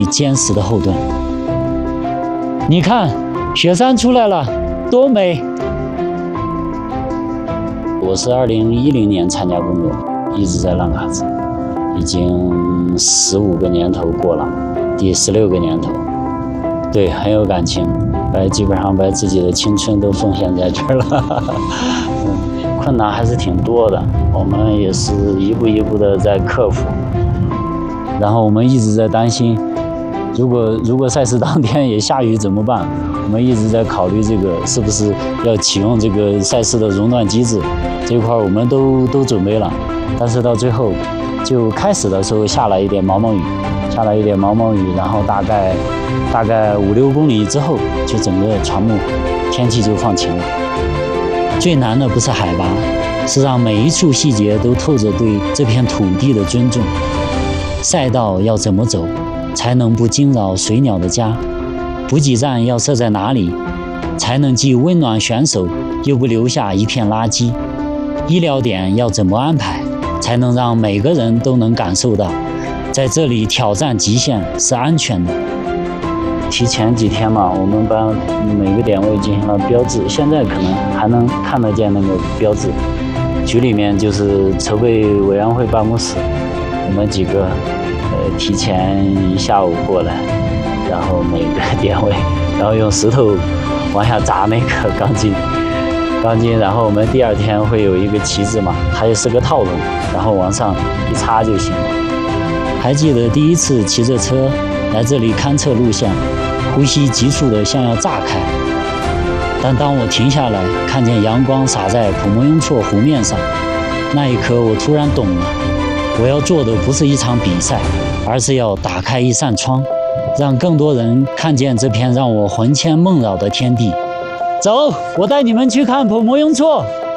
坚实的后盾。你看，雪山出来了，多美！我是2010年参加工作，一直在浪卡子，已经15个年头过了，第16个年头，对，很有感情，基本上把自己的青春都奉献在这儿了。困难还是挺多的，我们也是一步一步的在克服。然后我们一直在担心，如果赛事当天也下雨怎么办？我们一直在考虑这个是不是要启用这个赛事的熔断机制，这块我们都准备了，但是到最后就开始的时候下了一点毛毛雨，然后大概5-6公里之后，就整个船木天气就放晴了。最难的不是海拔，是让每一处细节都透着对这片土地的尊重。赛道要怎么走，才能不惊扰水鸟的家？补给站要设在哪里，才能既温暖选手，又不留下一片垃圾？医疗点要怎么安排，才能让每个人都能感受到，在这里挑战极限是安全的？提前几天嘛，我们把每个点位进行了标志，现在可能还能看得见那个标志。局里面就是筹备委员会办公室，我们几个提前一下午过来，然后每个点位，然后用石头往下砸那个钢筋，然后我们第2天会有一个旗帜嘛，它也是个套筒，然后往上一插就行了。还记得第一次骑着车来这里勘测路线，呼吸急促的像要炸开，但当我停下来，看见阳光洒在普莫雍措湖面上，那一刻我突然懂了，我要做的不是一场比赛，而是要打开一扇窗，让更多人看见这片让我魂牵梦绕的天地。走，我带你们去看普莫雍措。